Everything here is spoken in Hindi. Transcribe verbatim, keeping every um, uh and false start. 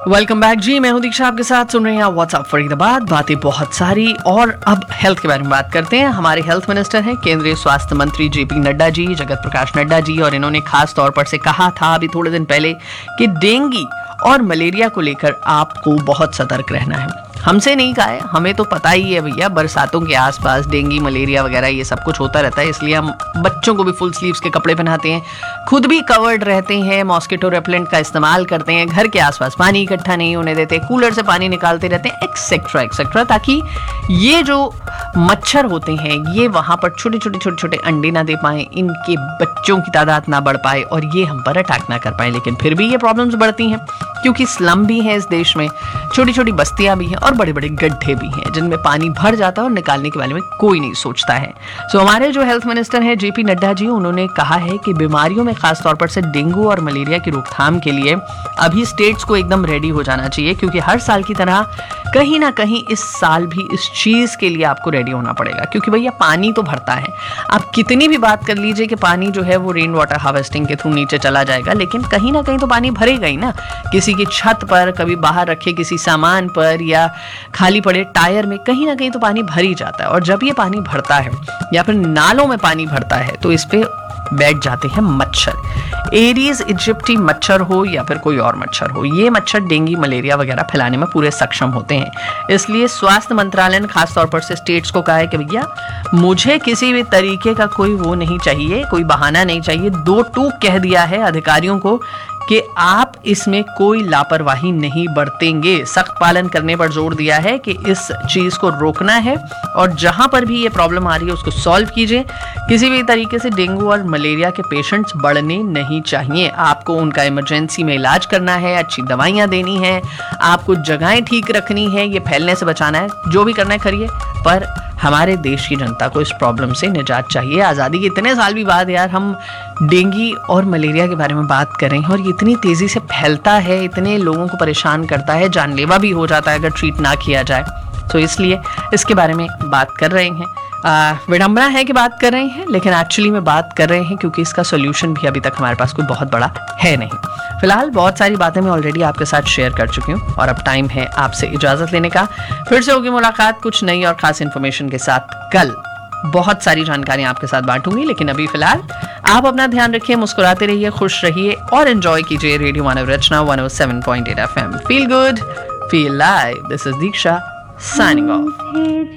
वेलकम बैक जी, मैं हूं दीक्षा, आपके साथ सुन रहे हैं व्हाट्सएप फरीदाबाद। बातें बहुत सारी और अब हेल्थ के बारे में बात करते हैं। हमारे हेल्थ मिनिस्टर हैं केंद्रीय स्वास्थ्य मंत्री जेपी नड्डा जी, जगत प्रकाश नड्डा जी, और इन्होंने खास तौर पर से कहा था अभी थोड़े दिन पहले कि डेंगू और मलेरिया को लेकर आपको बहुत सतर्क रहना है। हमसे नहीं कहा है, हमें तो पता ही है भैया, बरसातों के आसपास डेंगू मलेरिया वगैरह ये सब कुछ होता रहता है, इसलिए हम बच्चों को भी फुल स्लीव्स के कपड़े पहनाते हैं, खुद भी कवर्ड रहते हैं, मॉस्किटो रेपेलेंट का इस्तेमाल करते हैं, घर के आसपास पानी इकट्ठा नहीं होने देते, कूलर से पानी निकालते रहते हैं, एक्सेट्रा एक्सेट्रा, ताकि ये जो मच्छर होते हैं ये वहाँ पर छोटे छोटे छोटे छोटे अंडे ना दे पाएं, इनके बच्चों की तादाद ना बढ़ पाए और ये हम पर अटैक ना कर पाए। लेकिन फिर भी ये प्रॉब्लम्स बढ़ती हैं क्योंकि स्लम भी है इस देश में, छोटी छोटी बस्तियां भी हैं और बड़े बड़े गड्ढे भी हैं जिनमें पानी भर जाता है और निकालने के बारे में कोई नहीं सोचता है। सो हमारे जो हेल्थ मिनिस्टर हैं जेपी नड्डा जी, उन्होंने कहा है कि बीमारियों में खासतौर पर से डेंगू और मलेरिया की रोकथाम के लिए अभी स्टेट्स को एकदम रेडी हो जाना चाहिए, क्योंकि हर साल की तरह कहीं ना कहीं इस साल भी इस चीज के लिए आपको रेडी होना पड़ेगा, क्योंकि भैया पानी तो भरता है। आप कितनी भी बात कर लीजिए कि पानी जो है वो रेन वाटर हार्वेस्टिंग के थ्रू नीचे चला जाएगा, लेकिन कहीं ना कहीं तो पानी भरेगा ही ना, किसी की छत पर, कभी बाहर रखे किसी सामान पर या खाली पड़े टायर में, कहीं ना कहीं तो पानी भर ही जाता है। और जब ये पानी भरता है या फिर नालों में पानी भरता है तो इस पे बैठ जाते हैं मच्छर। एरीज इजिप्टी मच्छर हो या फिर कोई और मच्छर हो, ये मच्छर डेंगू मलेरिया वगैरह फैलाने में पूरे सक्षम होते हैं। इसलिए स्वास्थ्य मंत्रालय ने खासतौर पर से स्टेट्स को कहा है कि भैया मुझे किसी भी तरीके का कोई वो नहीं चाहिए, कोई बहाना नहीं चाहिए। दो टूक कह दिया है अधिकारियों को कि आप इसमें कोई लापरवाही नहीं बरतेंगे, सख्त पालन करने पर जोर दिया है कि इस चीज को रोकना है और जहां पर भी ये प्रॉब्लम आ रही है उसको सॉल्व कीजिए। किसी भी तरीके से डेंगू और मलेरिया के पेशेंट्स बढ़ने नहीं चाहिए। आपको उनका इमरजेंसी में इलाज करना है, अच्छी दवाइयां देनी है, आपको जगहें ठीक रखनी है, ये फैलने से बचाना है, जो भी करना है करिए, पर हमारे देश की जनता को इस प्रॉब्लम से निजात चाहिए। आज़ादी के इतने साल भी बाद यार हम डेंगू और मलेरिया के बारे में बात कर रहे हैं और ये इतनी तेज़ी से फैलता है, इतने लोगों को परेशान करता है, जानलेवा भी हो जाता है अगर ट्रीट ना किया जाए। तो इसलिए इसके बारे में बात कर रहे हैं। विडम्बना है कि बात कर रहे हैं, लेकिन एक्चुअली में बात कर रहे हैं क्योंकि इसका सोल्यूशन भी अभी तक हमारे पास कोई बहुत बड़ा है नहीं। फिलहाल बहुत सारी बातें मैं ऑलरेडी आपके साथ शेयर कर चुकी हूँ और अब टाइम है आपसे इजाजत लेने का। फिर से होगी मुलाकात कुछ नई और खास इन्फॉर्मेशन के साथ। कल बहुत सारी जानकारियां आपके साथ बांटूंगी, लेकिन अभी फिलहाल आप अपना ध्यान रखिए, मुस्कुराते रहिए, खुश रहिए और एंजॉय कीजिए radio Manav Rachna one O seven point eight F M. Feel good, feel live. This is Diksha signing off.